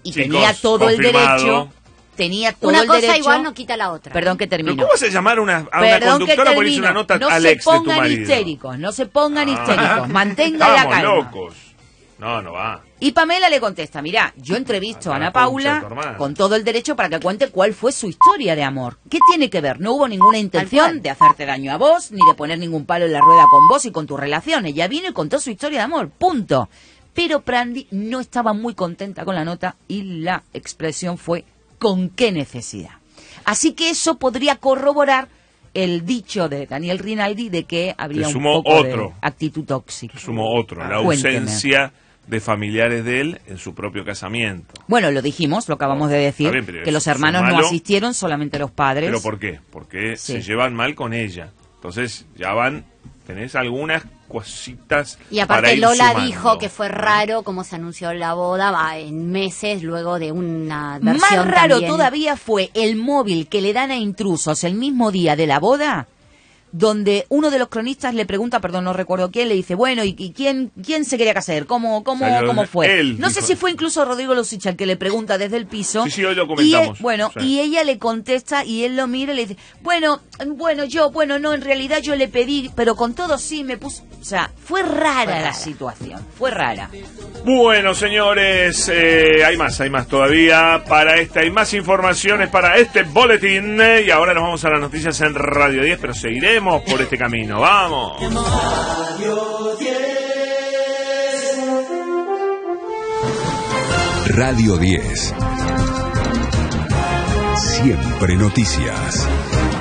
y Chicos, tenía todo confirmado. el derecho. Tenía todo Una el cosa derecho. igual no quita la otra. Perdón que ¿Pero termino. cómo vas a llamar a una Perdón que conductora por irse termino. una nota No al se ex de tu pongan marido? histéricos, no se pongan histéricos. Mantengan la Estamos calma. locos. No va. Y Pamela le contesta, mirá, yo entrevisto a Ana Paula con todo el derecho para que cuente cuál fue su historia de amor. ¿Qué tiene que ver? No hubo ninguna intención de hacerte daño a vos, ni de poner ningún palo en la rueda con vos y con tu relación. Ella vino y contó su historia de amor, punto. Pero Prandi no estaba muy contenta con la nota y la expresión fue ¿con qué necesidad? Así que eso podría corroborar el dicho de Daniel Rinaldi de que habría un poco de actitud tóxica. Sumó otro, la Cuénteme. ausencia de familiares de él en su propio casamiento. Bueno, lo dijimos, lo acabamos de decir, Está bien, que los hermanos no asistieron, solamente los padres. ¿Pero por qué? Porque se llevan mal con ella. Entonces ya tenés algunas cositas. Y aparte para ir Lola sumando. dijo que fue raro cómo se anunció la boda en meses luego de una versión Más raro también. todavía fue el móvil que le dan a intrusos el mismo día de la boda, donde uno de los cronistas le pregunta, perdón, no recuerdo quién, le dice, bueno, ¿y quién se quería casar? ¿Cómo fue? Él no sé si fue incluso Rodrigo Lucich el que le pregunta desde el piso. Sí, hoy lo comentamos. Y ella le contesta y él lo mira y le dice, bueno, no, en realidad yo le pedí, pero con todo sí me puso... O sea, fue rara la situación, fue rara. Bueno, señores, hay más todavía para hay más informaciones para este boletín, y ahora nos vamos a las noticias en Radio 10, pero seguiremos por este camino, ¡vamos! Radio 10. Siempre noticias.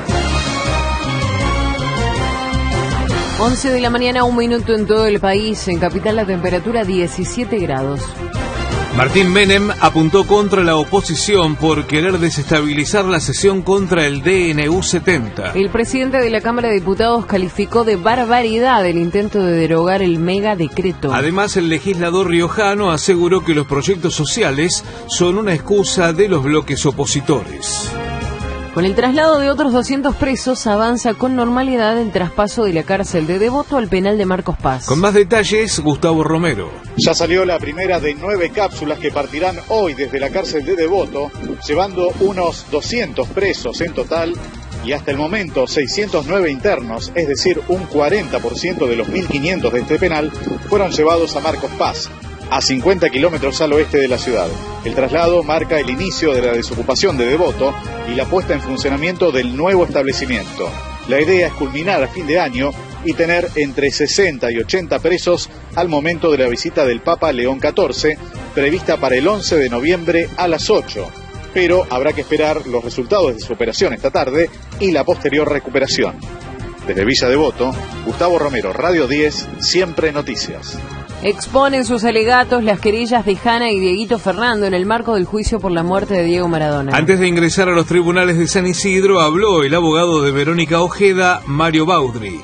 11 de la mañana, 1 minuto en todo el país. En Capital la temperatura 17 grados. Martín Menem apuntó contra la oposición por querer desestabilizar la sesión contra el DNU 70. El presidente de la Cámara de Diputados calificó de barbaridad el intento de derogar el megadecreto. Además, el legislador riojano aseguró que los proyectos sociales son una excusa de los bloques opositores. Con el traslado de otros 200 presos, avanza con normalidad el traspaso de la cárcel de Devoto al penal de Marcos Paz. Con más detalles, Gustavo Romero. Ya salió la primera de 9 cápsulas que partirán hoy desde la cárcel de Devoto, llevando unos 200 presos en total y hasta el momento 609 internos, es decir, un 40% de los 1.500 de este penal, fueron llevados a Marcos Paz, a 50 kilómetros al oeste de la ciudad. El traslado marca el inicio de la desocupación de Devoto y la puesta en funcionamiento del nuevo establecimiento. La idea es culminar a fin de año y tener entre 60 y 80 presos al momento de la visita del Papa León XIV, prevista para el 11 de noviembre a las 8. Pero habrá que esperar los resultados de su operación esta tarde y la posterior recuperación. Desde Villa Devoto, Gustavo Romero, Radio 10, Siempre Noticias. Exponen sus alegatos las querellas de Hanna y Dieguito Fernando en el marco del juicio por la muerte de Diego Maradona. Antes de ingresar a los tribunales de San Isidro, habló el abogado de Verónica Ojeda, Mario Baudry.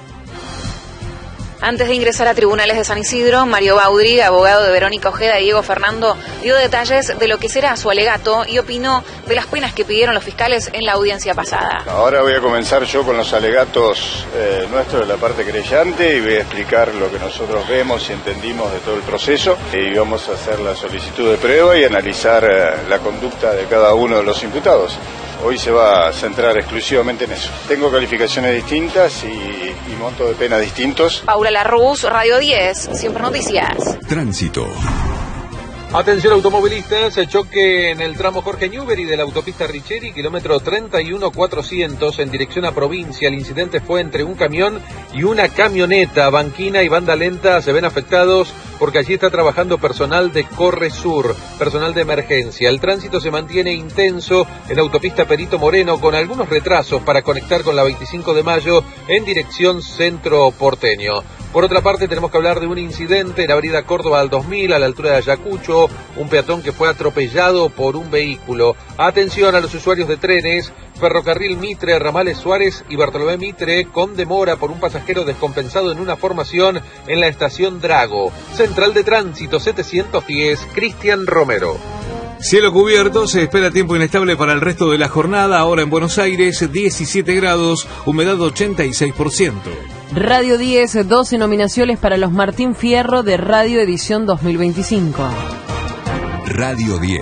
Antes de ingresar a tribunales de San Isidro, Mario Baudry, abogado de Verónica Ojeda y Diego Fernando, dio detalles de lo que será su alegato y opinó de las penas que pidieron los fiscales en la audiencia pasada. Ahora voy a comenzar yo con los alegatos nuestros de la parte querellante y voy a explicar lo que nosotros vemos y entendimos de todo el proceso, y vamos a hacer la solicitud de prueba y analizar la conducta de cada uno de los imputados. Hoy se va a centrar exclusivamente en eso. Tengo calificaciones distintas y monto de pena distintos. Paula Larruz, Radio 10, Siempre Noticias. Tránsito. Atención automovilistas, choque en el tramo Jorge Newbery de la autopista Richeri, kilómetro 31.400 en dirección a provincia. El incidente fue entre un camión y una camioneta. Banquina y banda lenta se ven afectados porque allí está trabajando personal de Corre Sur, personal de emergencia. El tránsito se mantiene intenso en autopista Perito Moreno con algunos retrasos para conectar con la 25 de mayo en dirección centro porteño. Por otra parte, tenemos que hablar de un incidente en la avenida Córdoba al 2000, a la altura de Ayacucho, un peatón que fue atropellado por un vehículo. Atención a los usuarios de trenes, Ferrocarril Mitre, Ramales Suárez y Bartolomé Mitre, con demora por un pasajero descompensado en una formación en la estación Drago. Central de Tránsito 710, Cristian Romero. Cielo cubierto, se espera tiempo inestable para el resto de la jornada. Ahora en Buenos Aires, 17 grados, humedad 86%. Radio 10, 12 nominaciones para los Martín Fierro de Radio Edición 2025. Radio 10.